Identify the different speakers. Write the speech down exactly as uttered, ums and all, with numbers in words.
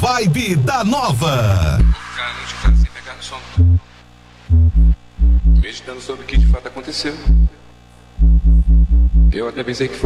Speaker 1: Vibe da Nova.
Speaker 2: Ficar a noite inteira sem pegar no sono, meditando sobre o que de fato aconteceu. Eu até pensei que